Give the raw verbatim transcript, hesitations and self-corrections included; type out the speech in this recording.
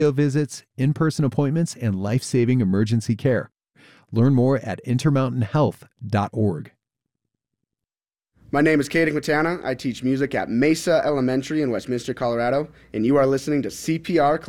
visits, in-person appointments, and life-saving emergency care. Learn more at intermountain health dot org. My name is Caden Quintana. I teach music at Mesa Elementary in Westminster, Colorado, and you are listening to C P R